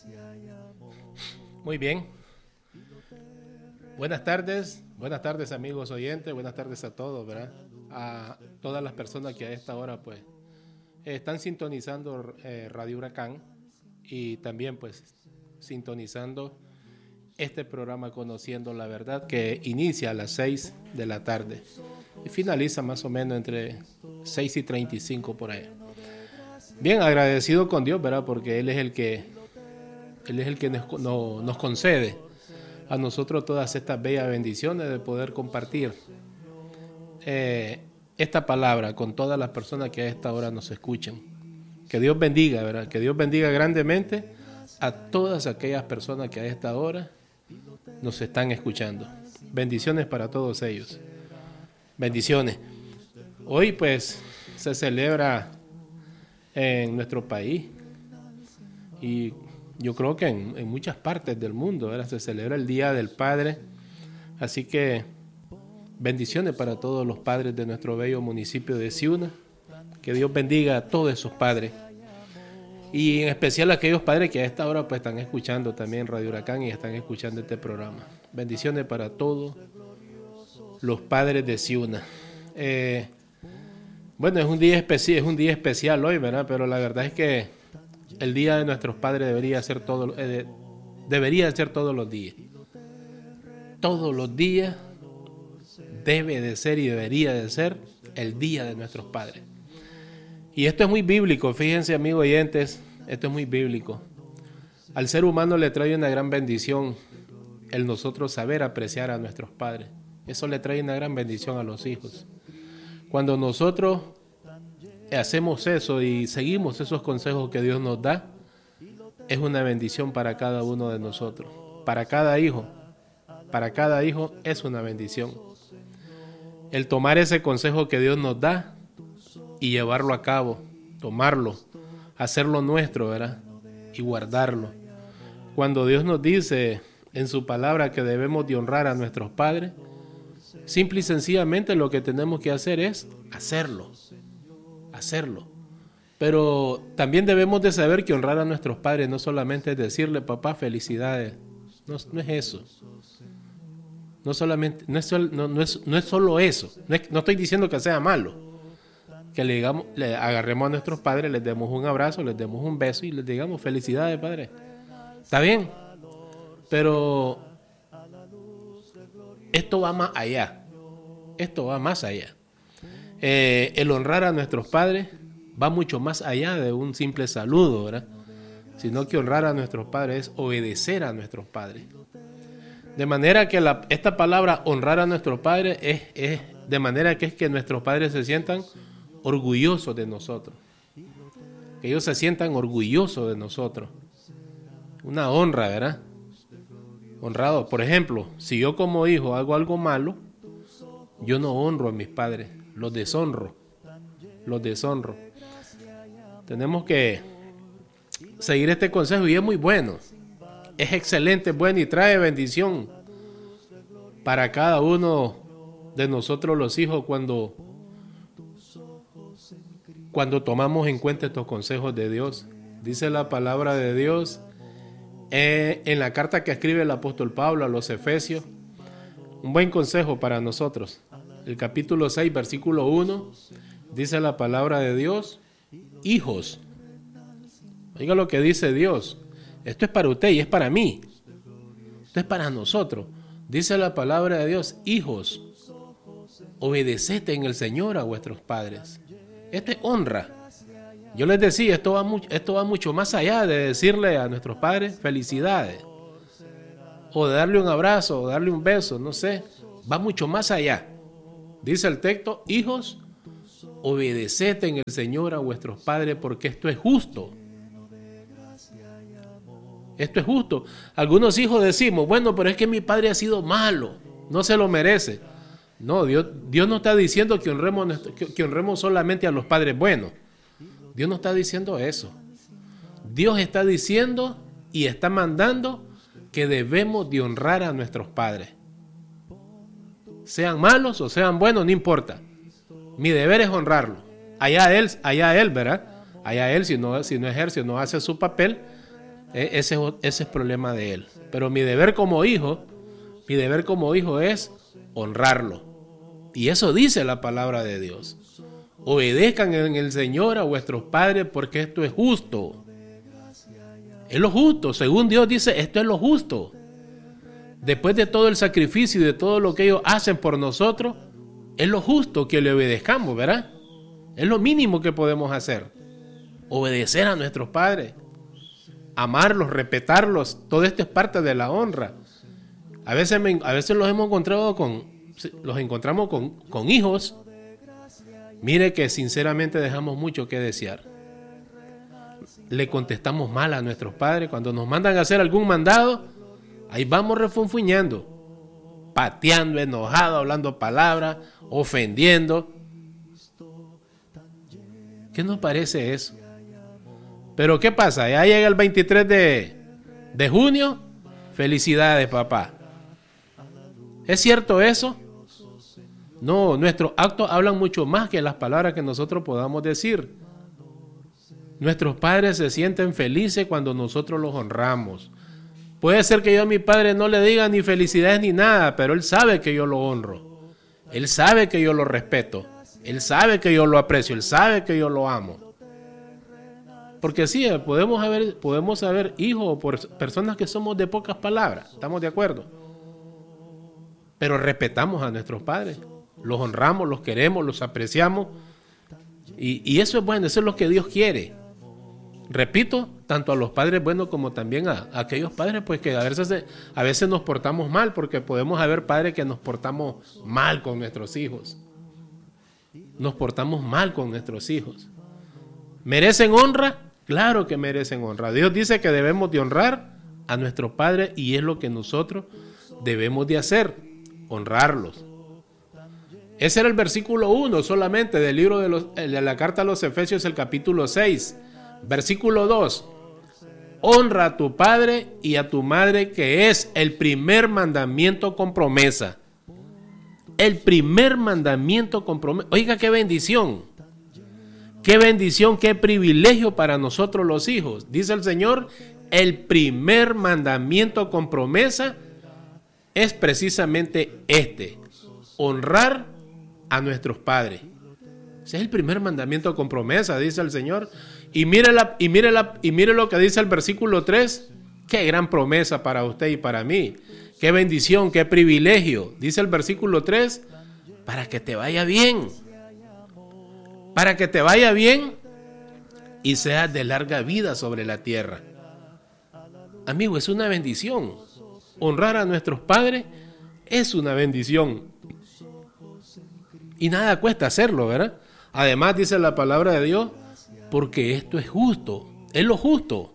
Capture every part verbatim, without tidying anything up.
Muy bien. Buenas tardes, buenas tardes amigos oyentes, buenas tardes a todos, ¿verdad? A todas las personas que a esta hora pues están sintonizando eh, Radio Huracán y también pues sintonizando este programa Conociendo la Verdad, que inicia a las seis de la tarde y finaliza más o menos entre seis y treinta y cinco por ahí. Bien, agradecido con Dios, ¿verdad? Porque Él es el que, Él es el que nos, no, nos concede a nosotros todas estas bellas bendiciones de poder compartir eh, esta palabra con todas las personas que a esta hora nos escuchan. Que Dios bendiga, ¿verdad? Que Dios bendiga grandemente a todas aquellas personas que a esta hora nos están escuchando. Bendiciones para todos ellos. Bendiciones. Hoy pues se celebra en nuestro país y yo creo que en, en muchas partes del mundo, ¿verdad? Se celebra el Día del Padre. Así que bendiciones para todos los padres de nuestro bello municipio de Ciuna. Que Dios bendiga a todos esos padres. Y en especial a aquellos padres que a esta hora pues están escuchando también Radio Huracán y están escuchando este programa. Bendiciones para todos los padres de Ciuna. Eh, bueno, es un día especial, es un día especial hoy, ¿verdad? Pero la verdad es que el Día de nuestros padres debería ser todo, eh, debería ser todos los días. Todos los días debe de ser y debería de ser el Día de nuestros padres. Y esto es muy bíblico, fíjense amigos oyentes, esto es muy bíblico. Al ser humano le trae una gran bendición el nosotros saber apreciar a nuestros padres. Eso le trae una gran bendición a los hijos. Cuando nosotros hacemos eso y seguimos esos consejos que Dios nos da, es una bendición para cada uno de nosotros. Para cada hijo, para cada hijo es una bendición. El tomar ese consejo que Dios nos da y llevarlo a cabo, tomarlo, hacerlo nuestro, ¿verdad? Y guardarlo. Cuando Dios nos dice en su palabra que debemos de honrar a nuestros padres, simple y sencillamente lo que tenemos que hacer es hacerlo, hacerlo. Pero también debemos de saber que honrar a nuestros padres no solamente es decirle, papá, felicidades. No, no es eso. No solamente, no es, no, no es, no es solo eso. No, es, no estoy diciendo que sea malo. Que le digamos, le agarremos a nuestros padres, les demos un abrazo, les demos un beso y les digamos felicidades, padre. Está bien, pero esto va más allá. Esto va más allá. Eh, el honrar a nuestros padres va mucho más allá de un simple saludo, ¿verdad? Sino que honrar a nuestros padres es obedecer a nuestros padres. De manera que la, esta palabra honrar a nuestros padres es, es de manera que es que nuestros padres se sientan orgullosos de nosotros. Que ellos se sientan orgullosos de nosotros. Una honra, ¿verdad? Honrado. Por ejemplo, si yo como hijo hago algo malo, yo no honro a mis padres, los deshonro. Los deshonro. Tenemos que seguir este consejo y es muy bueno. Es excelente, bueno y trae bendición para cada uno de nosotros los hijos cuando, cuando tomamos en cuenta estos consejos de Dios. Dice la palabra de Dios eh, en la carta que escribe el apóstol Pablo a los Efesios, un buen consejo para nosotros. El capítulo seis, versículo uno, dice la palabra de Dios, hijos. Oiga lo que dice Dios. Esto es para usted y es para mí. Esto es para nosotros. Dice la palabra de Dios, hijos, obedeced en el Señor a vuestros padres. Esto es honra. Yo les decía, esto va, mucho, esto va mucho más allá de decirle a nuestros padres felicidades. O de darle un abrazo, o darle un beso, no sé. Va mucho más allá. Dice el texto, hijos, obedeced en el Señor a vuestros padres porque esto es justo. Esto es justo. Algunos hijos decimos, bueno, pero es que mi padre ha sido malo, no se lo merece. No, Dios, Dios no está diciendo que honremos, que, que honremos solamente a los padres buenos. Dios no está diciendo eso. Dios está diciendo y está mandando que debemos de honrar a nuestros padres. Sean malos o sean buenos, no importa. Mi deber es honrarlo. Allá él, allá él, ¿verdad? Allá él, si no, si no ejerce, no hace su papel, E- ese, es- ese es problema de él. Pero mi deber como hijo, mi deber como hijo es honrarlo. Y eso dice la palabra de Dios. Obedezcan en el Señor a vuestros padres porque esto es justo. Es lo justo. Según Dios dice, esto es lo justo. Después de todo el sacrificio y de todo lo que ellos hacen por nosotros, es lo justo que le obedezcamos, ¿verdad? Es lo mínimo que podemos hacer. Obedecer a nuestros padres. Amarlos, respetarlos. Todo esto es parte de la honra. A veces, me, a veces los hemos encontrado con, los encontramos con, con hijos. Mire que sinceramente dejamos mucho que desear. Le contestamos mal a nuestros padres. Cuando nos mandan a hacer algún mandado, ahí vamos refunfuñando, pateando, enojado, hablando palabras, ofendiendo. ¿Qué nos parece eso? Pero ¿qué pasa? Ya llega el veintitrés de, de junio. Felicidades, papá. ¿Es cierto eso? No, nuestros actos hablan mucho más que las palabras que nosotros podamos decir. Nuestros padres se sienten felices cuando nosotros los honramos. Puede ser que yo a mi padre no le diga ni felicidades ni nada, pero él sabe que yo lo honro. Él sabe que yo lo respeto. Él sabe que yo lo aprecio. Él sabe que yo lo amo. Porque sí, podemos haber, podemos haber hijos o por personas que somos de pocas palabras. ¿Estamos de acuerdo? Pero respetamos a nuestros padres. Los honramos, los queremos, los apreciamos. Y, y eso es bueno, eso es lo que Dios quiere. Repito, tanto a los padres buenos como también a, a aquellos padres pues que a veces, a veces nos portamos mal, porque podemos haber padres que nos portamos mal con nuestros hijos. Nos portamos mal con nuestros hijos. ¿Merecen honra? Claro que merecen honra. Dios dice que debemos de honrar a nuestros padres y es lo que nosotros debemos de hacer, honrarlos. Ese era el versículo uno solamente del libro de, los, de la carta a los Efesios, el capítulo seis. Versículo dos. Honra a tu padre y a tu madre, que es el primer mandamiento con promesa. El primer mandamiento con promesa. Oiga, qué bendición. Qué bendición, qué privilegio para nosotros los hijos. Dice el Señor, el primer mandamiento con promesa es precisamente este. Honrar a nuestros padres. Ese es el primer mandamiento con promesa, dice el Señor. Y mire, la, y, mire la, y mire lo que dice el versículo tres. Qué gran promesa para usted y para mí. Qué bendición, qué privilegio. Dice el versículo tres, para que te vaya bien. Para que te vaya bien y seas de larga vida sobre la tierra. Amigo, es una bendición. Honrar a nuestros padres es una bendición. Y nada cuesta hacerlo, ¿verdad? Además dice la palabra de Dios, porque esto es justo, es lo justo.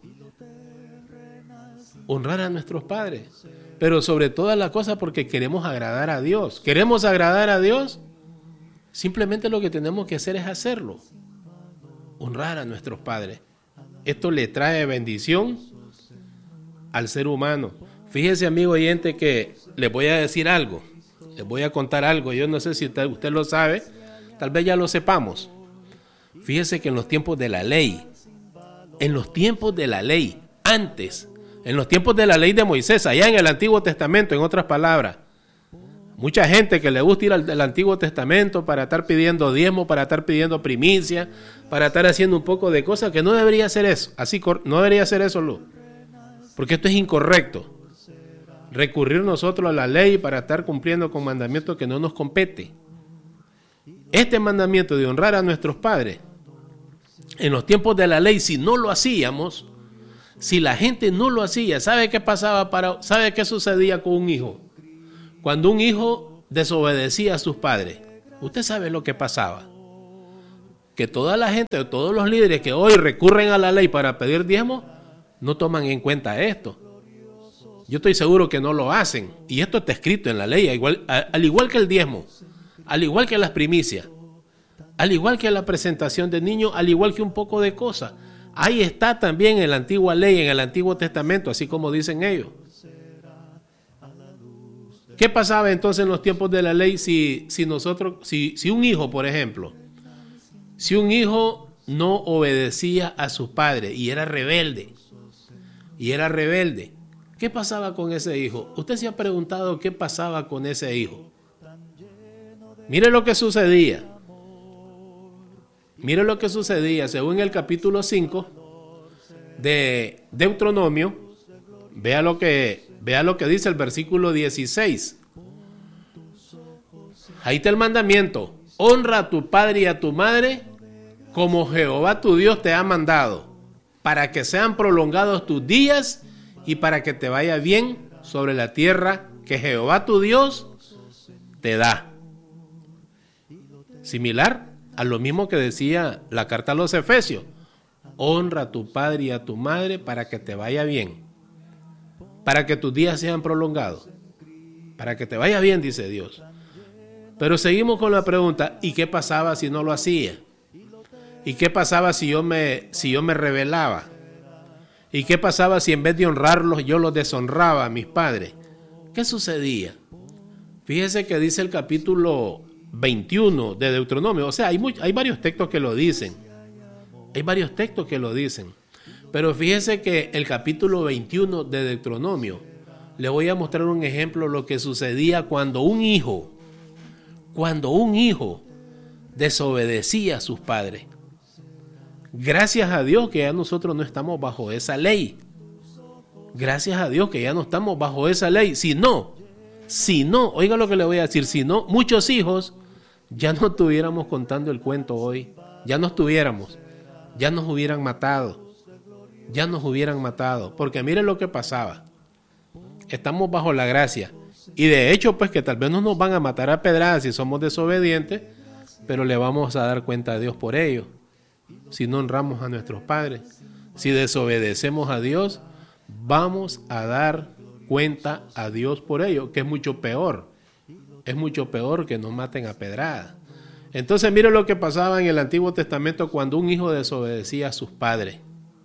Honrar a nuestros padres. Pero sobre todas las cosas porque queremos agradar a Dios. ¿Queremos agradar a Dios? Simplemente lo que tenemos que hacer es hacerlo. Honrar a nuestros padres. Esto le trae bendición al ser humano. Fíjese, amigo oyente, que les voy a decir algo. Les voy a contar algo. Yo no sé si usted, usted lo sabe. Tal vez ya lo sepamos. Fíjese que en los tiempos de la ley, en los tiempos de la ley, antes, en los tiempos de la ley de Moisés, allá en el Antiguo Testamento, en otras palabras, mucha gente que le gusta ir al, al Antiguo Testamento para estar pidiendo diezmo, para estar pidiendo primicia, para estar haciendo un poco de cosas que no debería hacer eso. Así no debería hacer eso, Lu. Porque esto es incorrecto. Recurrir nosotros a la ley para estar cumpliendo con mandamientos que no nos compete. Este mandamiento de honrar a nuestros padres, en los tiempos de la ley, si no lo hacíamos, si la gente no lo hacía, ¿sabe qué pasaba para, sabe qué sucedía con un hijo? Cuando un hijo desobedecía a sus padres, usted sabe lo que pasaba. Que toda la gente, todos los líderes que hoy recurren a la ley para pedir diezmo, no toman en cuenta esto. Yo estoy seguro que no lo hacen. Y esto está escrito en la ley, igual, al igual que el diezmo, al igual que las primicias, al igual que la presentación de niños, al igual que un poco de cosas. Ahí está también en la antigua ley, en el Antiguo Testamento, así como dicen ellos. ¿Qué pasaba entonces en los tiempos de la ley si, si nosotros, si, si un hijo, por ejemplo, si un hijo no obedecía a sus padres y era rebelde? y era rebelde. ¿Qué pasaba con ese hijo? Usted se ha preguntado qué pasaba con ese hijo. Mire lo que sucedía. Mire lo que sucedía según el capítulo cinco de Deuteronomio. Vea lo que, vea lo que dice el versículo dieciséis. Ahí está el mandamiento. Honra a tu padre y a tu madre como Jehová tu Dios te ha mandado, para que sean prolongados tus días y para que te vaya bien sobre la tierra que Jehová tu Dios te da. Similar a lo mismo que decía la carta a los Efesios. Honra a tu padre y a tu madre para que te vaya bien, para que tus días sean prolongados, para que te vaya bien, dice Dios. Pero seguimos con la pregunta, ¿y qué pasaba si no lo hacía? ¿Y qué pasaba si yo me, si yo me rebelaba? ¿Y qué pasaba si en vez de honrarlos yo los deshonraba a mis padres? ¿Qué sucedía? Fíjese que dice el capítulo veintiuno de Deuteronomio. O sea, hay, muy, hay varios textos que lo dicen. Hay varios textos que lo dicen. Pero fíjese que el capítulo veintiuno de Deuteronomio, le voy a mostrar un ejemplo de lo que sucedía cuando un hijo, cuando un hijo desobedecía a sus padres. Gracias a Dios que ya nosotros no estamos bajo esa ley. Gracias a Dios que ya no estamos bajo esa ley. Si no, si no, oiga lo que le voy a decir, si no, muchos hijos ya no estuviéramos contando el cuento hoy. Ya no estuviéramos, ya nos hubieran matado. Ya nos hubieran matado. Porque miren lo que pasaba. Estamos bajo la gracia. Y de hecho, pues que tal vez no nos van a matar a pedradas si somos desobedientes, pero le vamos a dar cuenta a Dios por ello. Si no honramos a nuestros padres, si desobedecemos a Dios, vamos a dar cuenta a Dios por ello, que es mucho peor. Es mucho peor que nos maten a pedradas. Entonces, mire lo que pasaba en el Antiguo Testamento cuando un hijo desobedecía a sus padres.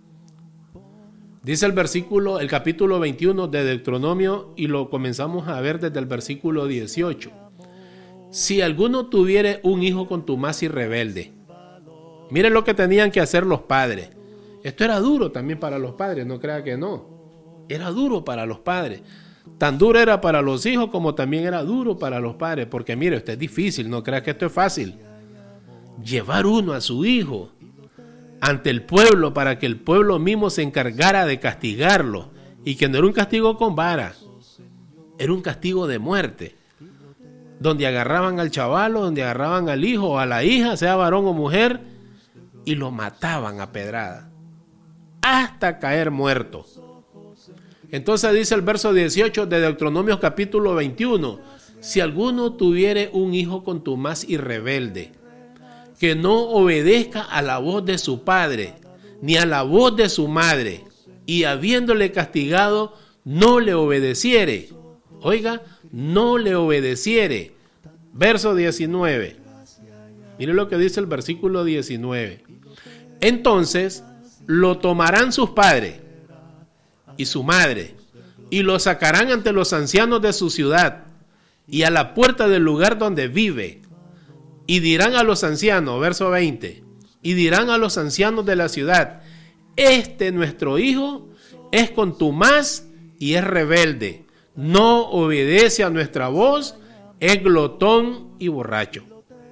Dice el versículo, el capítulo veintiuno de Deuteronomio, y lo comenzamos a ver desde el versículo dieciocho. Si alguno tuviere un hijo contumaz y rebelde, mire lo que tenían que hacer los padres. Esto era duro también para los padres, no crea que no. Era duro para los padres. Tan duro era para los hijos como también era duro para los padres. Porque mire, esto es difícil, no crea que esto es fácil. Llevar uno a su hijo ante el pueblo para que el pueblo mismo se encargara de castigarlo. Y que no era un castigo con vara, era un castigo de muerte. Donde agarraban al chavalo, donde agarraban al hijo o a la hija, sea varón o mujer, y lo mataban a pedrada hasta caer muerto. Entonces dice el verso dieciocho de Deuteronomio capítulo veintiuno: si alguno tuviere un hijo contumaz y rebelde, que no obedezca a la voz de su padre, ni a la voz de su madre, y habiéndole castigado, no le obedeciere. Oiga, no le obedeciere. Verso diecinueve. Mire lo que dice el versículo diecinueve. Entonces lo tomarán sus padres y su madre, y lo sacarán ante los ancianos de su ciudad, y a la puerta del lugar donde vive, y dirán a los ancianos, verso veinte, y dirán a los ancianos de la ciudad: este nuestro hijo es contumaz y es rebelde, no obedece a nuestra voz, es glotón y borracho.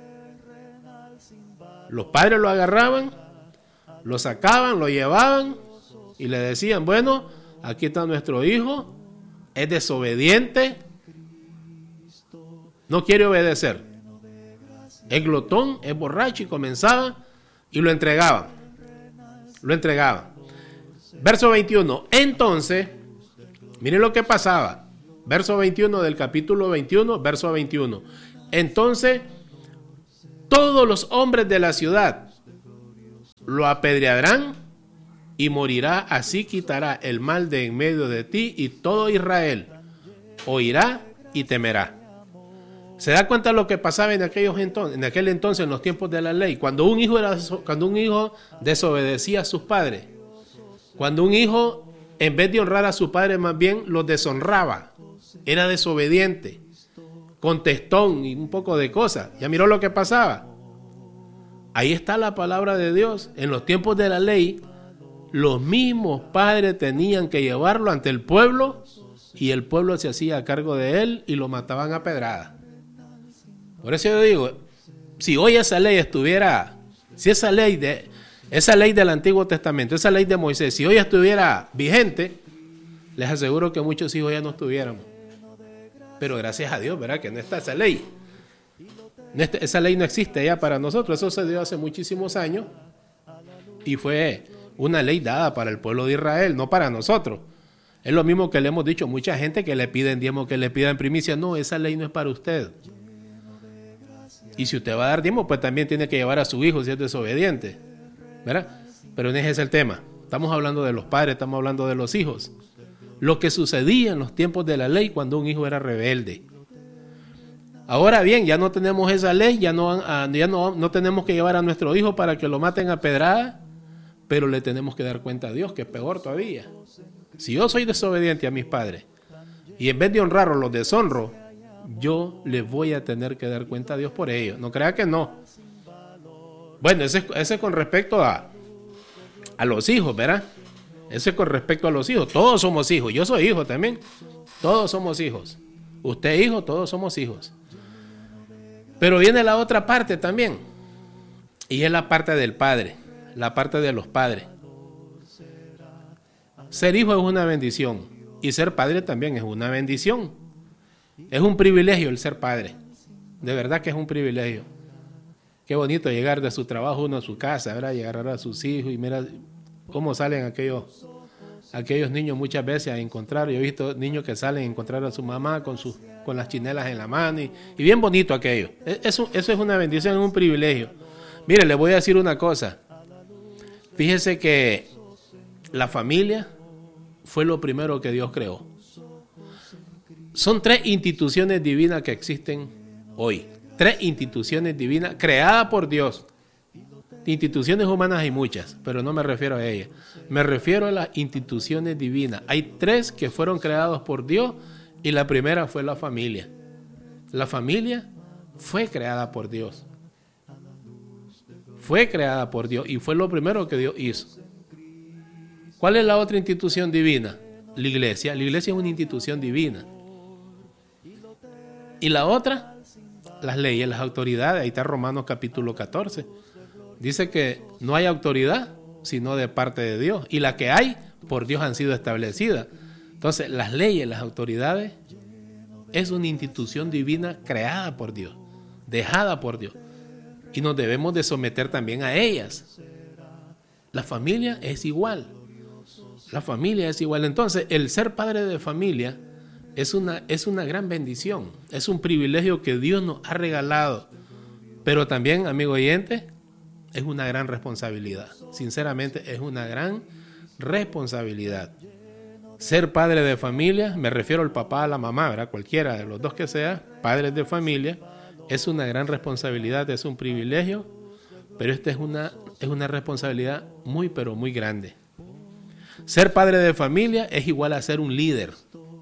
Los padres lo agarraban, lo sacaban, lo llevaban y le decían: bueno, aquí está nuestro hijo, es desobediente, no quiere obedecer, es glotón, es borracho, y comenzaban y lo entregaban, lo entregaban. Verso veintiuno, entonces, miren lo que pasaba, verso veintiuno del capítulo veintiuno, verso veintiuno, entonces todos los hombres de la ciudad lo apedrearán y morirá, así quitará el mal de en medio de ti, y todo Israel oirá y temerá. ¿Se da cuenta de lo que pasaba en, aquellos entonces, en aquel entonces, en los tiempos de la ley? Cuando un hijo, era, cuando un hijo desobedecía a sus padres, cuando un hijo, en vez de honrar a su padre, más bien los deshonraba, era desobediente, contestón y un poco de cosas. ¿Ya miró lo que pasaba? Ahí está la palabra de Dios. En los tiempos de la ley, los mismos padres tenían que llevarlo ante el pueblo y el pueblo se hacía a cargo de él y lo mataban a pedrada. Por eso yo digo, si hoy esa ley estuviera, si esa ley de esa ley del Antiguo Testamento, esa ley de Moisés, si hoy estuviera vigente, les aseguro que muchos hijos ya no estuviéramos. Pero gracias a Dios, ¿verdad? Que no está esa ley. Esa ley no existe ya para nosotros. Eso se dio hace muchísimos años y fue una ley dada para el pueblo de Israel, no para nosotros. Es lo mismo que le hemos dicho a mucha gente que le piden diezmo, que le pidan primicia. No, esa ley no es para usted. Y si usted va a dar diezmo, pues también tiene que llevar a su hijo si es desobediente, ¿verdad? Pero no ese es el tema. Estamos hablando de los padres, estamos hablando de los hijos. Lo que sucedía en los tiempos de la ley cuando un hijo era rebelde. Ahora bien, ya no tenemos esa ley, ya no, ya no, no tenemos que llevar a nuestro hijo para que lo maten a pedrada, pero le tenemos que dar cuenta a Dios, que es peor todavía. Si yo soy desobediente a mis padres y en vez de honrarlos los deshonro, yo les voy a tener que dar cuenta a Dios por ello. No crea que no. Bueno, ese, ese con respecto a, a los hijos, ¿verdad? Ese con respecto a los hijos. Todos somos hijos. Yo soy hijo también. Todos somos hijos. Usted hijo, todos somos hijos. Pero viene la otra parte también. Y es la parte del padre. La parte de los padres. Ser hijo es una bendición. Y ser padre también es una bendición. Es un privilegio el ser padre. De verdad que es un privilegio. Qué bonito llegar de su trabajo uno a su casa, ¿verdad? Llegar a sus hijos y mira cómo salen aquellos, aquellos niños muchas veces a encontrar. Yo he visto niños que salen a encontrar a su mamá con, sus, con las chinelas en la mano y, y bien bonito aquello. Eso, eso es una bendición, es un privilegio. Mire, le voy a decir una cosa. Fíjese que la familia fue lo primero que Dios creó. Son tres instituciones divinas que existen hoy. Tres instituciones divinas creadas por Dios. Instituciones humanas hay muchas, pero no me refiero a ellas. Me refiero a las instituciones divinas. Hay tres que fueron creadas por Dios y la primera fue la familia. La familia fue creada por Dios. Fue creada por Dios y fue lo primero que Dios hizo. ¿Cuál es la otra institución divina? La iglesia. La iglesia es una institución divina. Y la otra, las leyes, las autoridades. Ahí está Romanos capítulo catorce. Dice que no hay autoridad sino de parte de Dios. Y la que hay, por Dios han sido establecidas. Entonces, las leyes, las autoridades, es una institución divina creada por Dios, dejada por Dios. Y nos debemos de someter también a ellas. La familia es igual. La familia es igual. Entonces, el ser padre de familia es una, es una gran bendición. Es un privilegio que Dios nos ha regalado. Pero también, amigo oyente, es una gran responsabilidad. Sinceramente, es una gran responsabilidad. Ser padre de familia, me refiero al papá, a la mamá, ¿verdad? Cualquiera de los dos que sea, padres de familia, es una gran responsabilidad, es un privilegio, pero esta es una, es una responsabilidad muy, pero muy grande. Ser padre de familia es igual a ser un líder.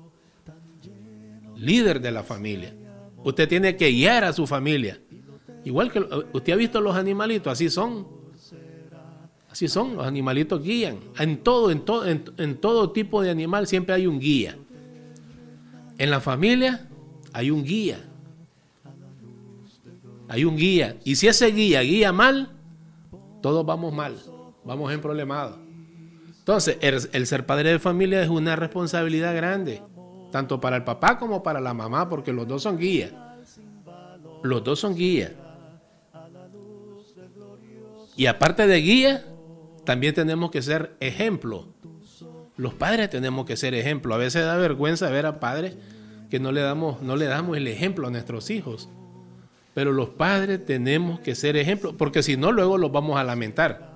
Líder de la familia. Usted tiene que guiar a su familia. Igual que usted ha visto los animalitos, así son. Así son, los animalitos guían. En todo, en todo, en, en todo tipo de animal siempre hay un guía. En la familia hay un guía. Hay un guía. Y si ese guía guía mal, todos vamos mal, vamos en problemados. Entonces, el, el ser padre de familia es una responsabilidad grande, tanto para el papá como para la mamá, porque los dos son guías. Los dos son guías. Y aparte de guía, también tenemos que ser ejemplo. Los padres tenemos que ser ejemplo. A veces da vergüenza ver a padres que no le damos, no le damos el ejemplo a nuestros hijos. Pero los padres tenemos que ser ejemplo, porque si no, luego los vamos a lamentar.